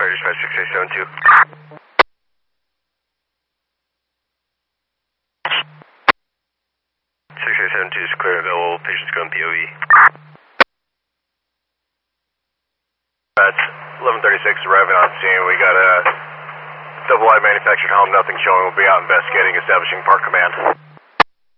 Dispatch 6872. 6872 is clear and available. Patients going POE. That's 1136 arriving on scene. We got a double wide manufactured home, nothing showing. We'll be out investigating, establishing park command.